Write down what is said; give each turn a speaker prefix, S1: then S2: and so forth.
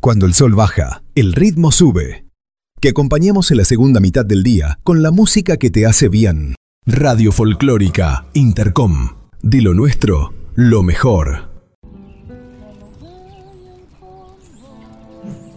S1: Cuando el sol baja, el ritmo sube. Que acompañemos en la segunda mitad del día con la música que te hace bien. Radio Folclórica Intercom. De lo nuestro, lo mejor.